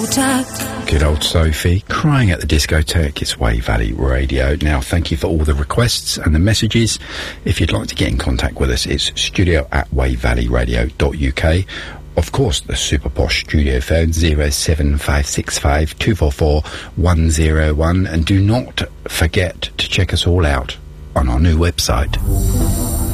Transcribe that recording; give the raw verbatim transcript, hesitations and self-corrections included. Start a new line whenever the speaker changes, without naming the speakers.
discotheque.
Good old Sophie, crying at the discotheque. It's Wave Valley Radio. Now, thank you for all the requests and the messages. If you'd like to get in contact with us, it's studio at wave valley radio dot u k. Of course, the super posh studio phone, zero seven five six five two four four one zero one. And do not forget to check us all out on our new website.